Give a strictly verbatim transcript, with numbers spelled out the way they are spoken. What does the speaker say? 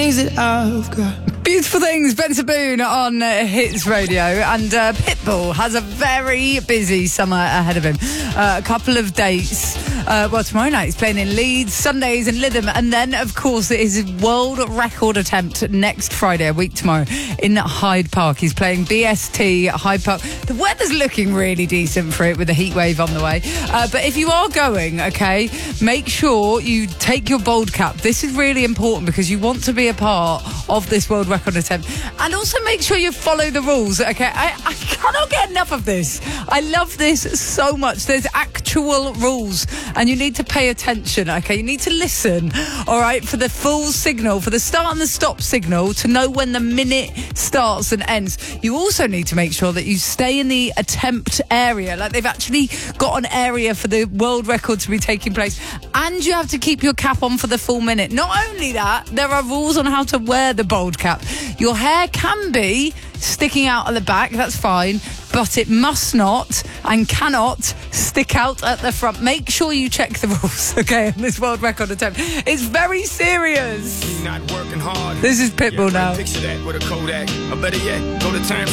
things that I've got. Beautiful Things, Ben Saboon on uh, Hits Radio. And uh, Pitbull has a very busy summer ahead of him. Uh, a couple of dates. Uh, well, tomorrow night he's playing in Leeds, Sundays in Lytham. And then, of course, it is his world record attempt next Friday, a week tomorrow, in Hyde Park. He's playing B S T Hyde Park. The weather's looking really decent for it with the heat wave on the way. Uh, but if you are going, okay, make sure you take your bold cap. This is really important because you want to be a part of this world record attempt. And also make sure you follow the rules, okay? I, I cannot get enough of this. I love this so much. There's actual rules and you need to pay attention, okay? You need to listen, all right, for the full signal, for the start and the stop signal to know when the minute starts and ends. You also need to make sure that you stay in the attempt area, like they've actually got an area for the world record to be taking place, and you have to keep your cap on for the full minute. Not only that, there are rules on how to wear the bold cap. Your hair can be sticking out at the back, that's fine, but it must not and cannot stick out at the front. Make sure you check the rules, okay, on this world record attempt. It's very serious. Not working hard. This is Pitbull yeah, now. Picture that with a Kodak. Or better yet, go to time.